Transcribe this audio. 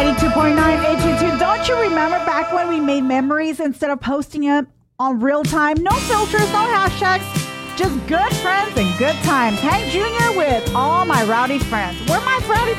92.9 HT2. Don't you remember back when we made memories instead of posting it on real time? No filters, no hashtags, just good friends and good times. Hank Jr. with all my rowdy friends. Where my rowdy